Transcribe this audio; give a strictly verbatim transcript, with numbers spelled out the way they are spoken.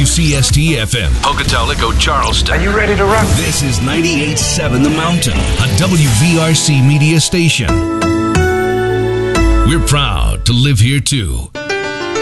C S T F M, Pocatello, Charleston. Are you ready to rock? This is ninety-eight point seven The Mountain, a W V R C media station. We're proud to live here too.